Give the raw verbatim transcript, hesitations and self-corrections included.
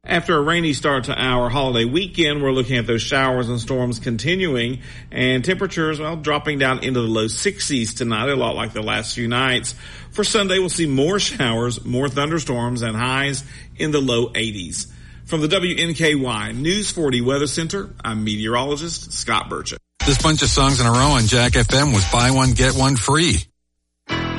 After a rainy start to our holiday weekend, we're looking at those showers and storms continuing, and temperatures, well, dropping down into the low sixties tonight, a lot like the last few nights. For Sunday, we'll see more showers, more thunderstorms, and highs in the low eighties. From the W N K Y News forty Weather Center, I'm meteorologist Scott Burchett. This bunch of songs in a row on Jack F M was buy one, get one free.